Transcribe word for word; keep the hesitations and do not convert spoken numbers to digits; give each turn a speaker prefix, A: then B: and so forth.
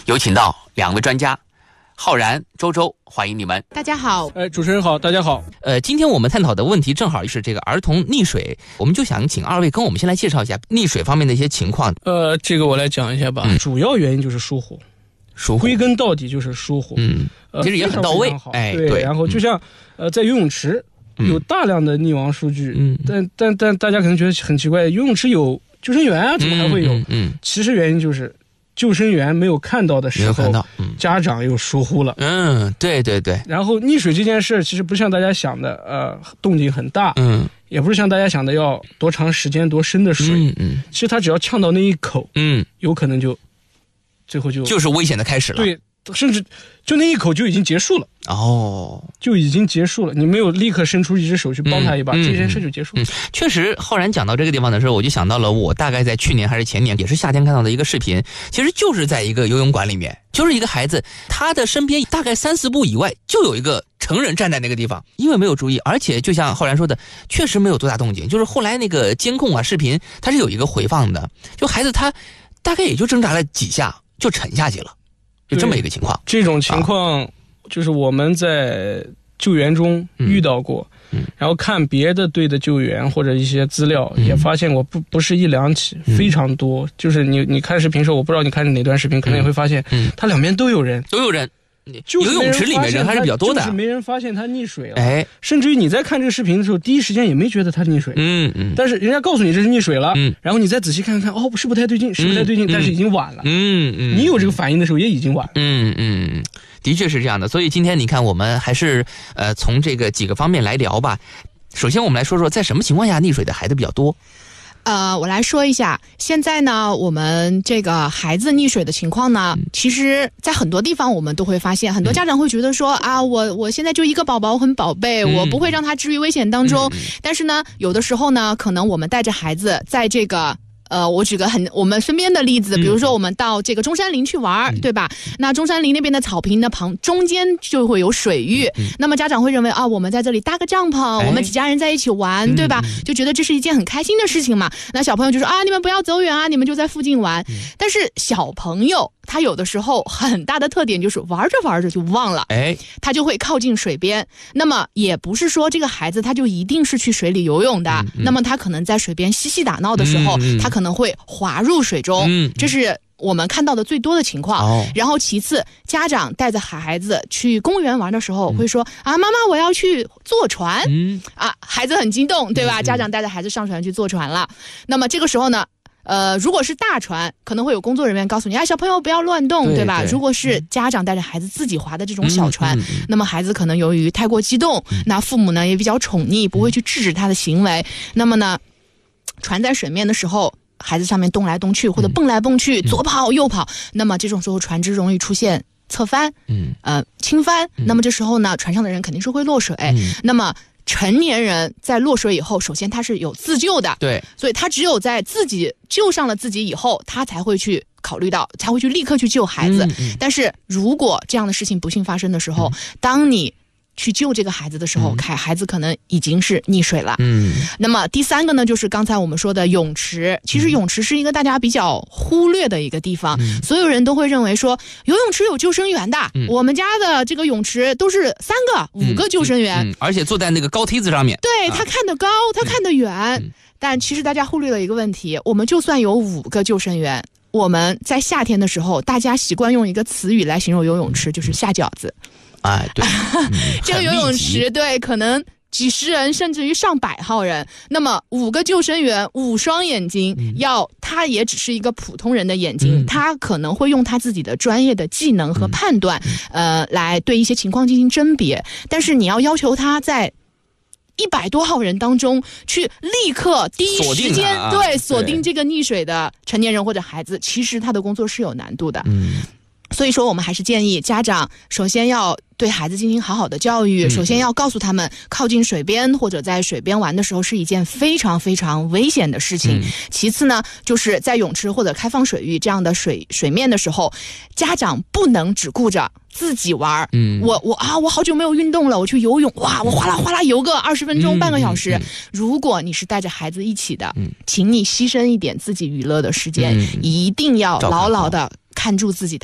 A: 有请到两位专家，浩然、周周，欢迎你们。
B: 大家好。
C: 哎，主持人好，大家好。
A: 呃，今天我们探讨的问题正好是这个儿童溺水，我们就想请二位跟我们先来介绍一下溺水方面的一些情况。
C: 呃，这个我来讲一下吧。嗯、主要原因就是疏忽，
A: 疏忽，
C: 归根到底就是疏忽。
A: 嗯，呃、其实也很到位。哎，
C: 对。
A: 对
C: 然后就像、嗯、呃，在游泳池有大量的溺亡数据，
A: 嗯，
C: 但但但大家可能觉得很奇怪，游泳池有救生员啊，怎么还会有？
A: 嗯，嗯嗯
C: 其实原因就是救生员没有看到的时候，
A: 嗯、
C: 家长又疏忽了。
A: 嗯，对对对。
C: 然后溺水这件事其实不像大家想的，呃，动静很大，
A: 嗯，
C: 也不是像大家想的要多长时间、多深的水，
A: 嗯嗯，
C: 其实他只要呛到那一口，
A: 嗯，
C: 有可能就最后就
A: 就是危险的开始了。
C: 对，甚至就那一口就已经结束了。
A: 哦，
C: 就已经结束了，你没有立刻伸出一只手去帮他一把，
A: 嗯、
C: 这件事就结束了。
A: 嗯，确实，浩然讲到这个地方的时候，我就想到了我大概在去年还是前年，也是夏天看到的一个视频，其实就是在一个游泳馆里面，就是一个孩子，他的身边大概三四步以外就有一个成人站在那个地方，因为没有注意，而且就像浩然说的，确实没有多大动静，就是后来那个监控啊视频，它是有一个回放的，就孩子他大概也就挣扎了几下就沉下去了，就这么一个情况。
C: 这种情况、啊。就是我们在救援中遇到过、嗯嗯、然后看别的队的救援或者一些资料、嗯、也发现过不不是一两起、嗯、非常多。就是你你看视频时候，我不知道你看哪段视频，可能也会发现、嗯、他两边都有人
A: 都有人，
C: 就是
A: 游泳池里面人还是比较多的，
C: 就是没人发现他溺水了。
A: 哎，
C: 甚至于你在看这个视频的时候，第一时间也没觉得他溺水，
A: 嗯嗯，
C: 但是人家告诉你这是溺水了，
A: 嗯，
C: 然后你再仔细看看，哦，是不太对劲，是不太对劲，
A: 嗯、
C: 但是已经晚了，
A: 嗯嗯，
C: 你有这个反应的时候也已经晚了，
A: 嗯嗯，的确是这样的。所以今天你看，我们还是呃从这个几个方面来聊吧。首先，我们来说说在什么情况下溺水的孩子比较多。
B: 呃，我来说一下，现在呢，我们这个孩子溺水的情况呢，其实在很多地方我们都会发现，很多家长会觉得说、嗯、啊，我我现在就一个宝宝，我很宝贝、嗯，我不会让他置于危险当中、嗯。但是呢，有的时候呢，可能我们带着孩子在这个。呃，我举个很我们身边的例子，比如说我们到这个中山陵去玩、嗯、对吧？那中山陵那边的草坪的旁中间就会有水域、嗯、那么家长会认为啊，我们在这里搭个帐篷、哎、我们几家人在一起玩、嗯、对吧？就觉得这是一件很开心的事情嘛。那小朋友就说啊，你们不要走远啊，你们就在附近玩、嗯、但是小朋友他有的时候很大的特点就是玩着玩着就忘了，
A: 哎，
B: 他就会靠近水边。那么也不是说这个孩子他就一定是去水里游泳的，嗯嗯、那么他可能在水边嬉戏打闹的时候，嗯嗯、他可能会滑入水中，嗯、这是我们看到的最多的情况。哦、然后其次，家长带着孩子去公园玩的时候，嗯、会说啊，妈妈我要去坐船，嗯、啊，孩子很激动，对吧？嗯、家长带着孩子上船去坐船了。那么这个时候呢？呃，如果是大船，可能会有工作人员告诉你，啊，小朋友不要乱动， 对, 对吧？如果是家长带着孩子自己划的这种小船，嗯嗯、那么孩子可能由于太过激动，嗯、那父母呢也比较宠溺，不会去制止他的行为。嗯、那么呢，船在水面的时候，孩子上面动来动去或者蹦来蹦去，嗯、左跑右跑，那么这种时候船只容易出现侧翻，嗯，呃，倾翻。嗯、那么这时候呢，船上的人肯定是会落水。嗯、那么成年人在落水以后，首先他是有自救的，
A: 对，
B: 所以他只有在自己救上了自己以后，他才会去考虑到，才会去立刻去救孩子。嗯嗯、但是如果这样的事情不幸发生的时候，嗯、当你去救这个孩子的时候，嗯、孩子可能已经是溺水了。嗯，那么第三个呢，就是刚才我们说的泳池。其实泳池是一个大家比较忽略的一个地方，嗯、所有人都会认为说游泳池有救生员的。嗯、我们家的这个泳池都是三个、五个救生员，
A: 嗯嗯嗯、而且坐在那个高梯子上面。
B: 对，他看得高，啊、他看得远。嗯、但其实大家忽略了一个问题，我们就算有五个救生员，我们在夏天的时候，大家习惯用一个词语来形容游泳池，就是下饺子。
A: 哎，对，嗯、
B: 这个游泳池对，可能几十人甚至于上百号人，那么五个救生员，五双眼睛，嗯、要他也只是一个普通人的眼睛，嗯、他可能会用他自己的专业的技能和判断，嗯、呃，来对一些情况进行甄别。但是你要要求他在一百多号人当中去立刻第一时间、啊、对锁定这个溺水的成年人或者孩子，其实他的工作是有难度的。嗯。所以说我们还是建议家长首先要对孩子进行好好的教育，嗯、首先要告诉他们靠近水边或者在水边玩的时候是一件非常非常危险的事情。嗯、其次呢，就是在泳池或者开放水域这样的水水面的时候，家长不能只顾着自己玩。嗯，我我啊，我好久没有运动了，我去游泳，哇，我哗啦哗啦游个二十分钟、嗯、半个小时。嗯嗯、如果你是带着孩子一起的，嗯，请你牺牲一点自己娱乐的时间，嗯、一定要牢牢的看住自己的